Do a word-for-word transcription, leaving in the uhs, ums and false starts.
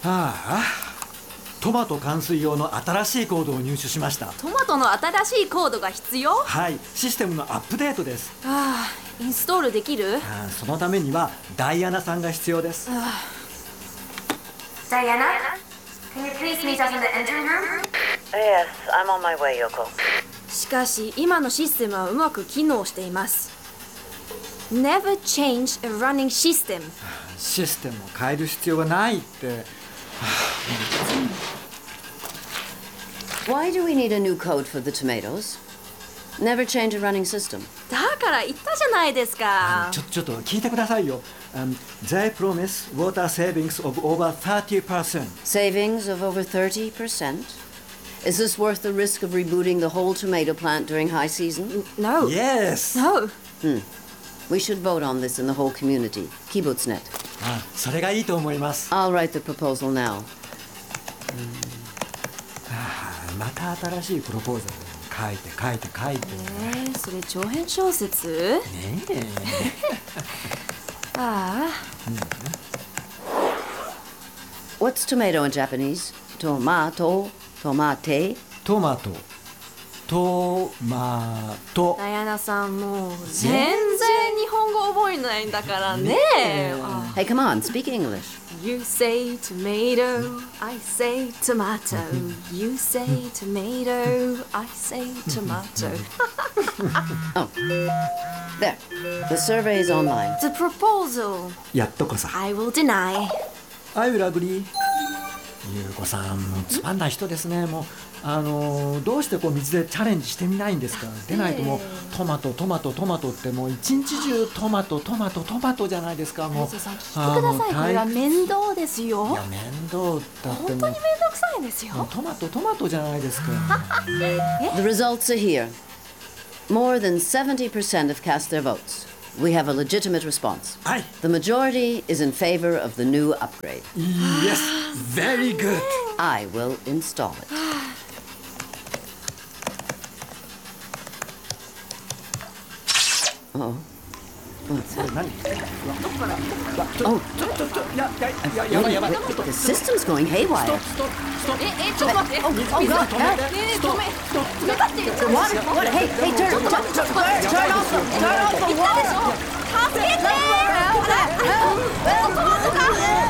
あ、トマト灌水用の新しいコードを入手しました。 トマトの新しいコードが必要？ はい、システムのアップデートです。 ああ、インストールできる？ あ、そのためにはダイアナさんが必要です。 ダイアナ Can you please meet us in the engine room? Yes, I'm on my way, Yoko. しかし今のシステムはうまく機能しています。 Never change a running system。 システムを変える必要がないって。 Why do we need a new code for the tomatoes? Never change a running system. だから言ったじゃないですか。 ちょちょっと聞いてくださいよ。um, They promise water savings of over thirty percent. Savings of over thirty percent? Is this worth the risk of rebooting the whole tomato plant during high season? No. Yes. No. Hmm. We should vote on this in the whole community. Kibbutznet. あ、それがいいと思います。 I'll write the proposal now. また新しいプロポーザル書いて書いて書いて。 えー、それ長編小説？ ねえ。 ああ。 What's tomato in Japanese? Tomato, tomate. トマト、トマト。 ダイアナさんもう全然日本語覚えないんだからね。あ Hey, come on, speak English. You say tomato, I say tomato. You say tomato, I say tomato. Oh, there. The survey is online. The proposal. やっとこさ。 I will deny. I will agree. ゆうこさん、もうつまんない人ですね。もうあのー、どうしてこう水でチャレンジしてみないんですか。でないともうトマトトマトトマトってもう一日中トマトトマトトマトじゃないですか。もう大将さん聞いてください。これは面倒ですよ。 いや面倒だって本もう当に面倒くさいですよ。 トマトトマトじゃないですか。 The results are here. More than seventy percent have cast their votes. We have a legitimate response. はい。 The majority is in favor of the new upgrade. Yes, very good. I will install it. Oh. What's that? 何？ Oh, ちょちょちょややややばいやばい。 the system's going haywire. ストップストップ。 ええちょっと待って。 Oh, oh 水 God, 止め God. て。 ねえ止め止めたってちょっと What? What? Hey, hey, turn, turn, turn, turn off the, turn off the 言ったでし water. ょ。助けて。ほらトマトが。